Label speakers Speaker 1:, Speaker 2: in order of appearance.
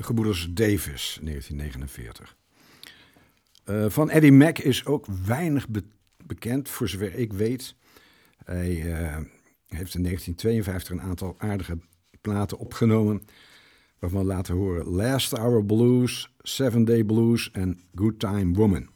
Speaker 1: gebroeders Davis, 1949. Van Eddie Mac is ook weinig bekend, voor zover ik weet. Hij heeft in 1952 een aantal aardige platen opgenomen, waarvan we laten horen Last Hour Blues, 7 Day Blues en Good Time Woman.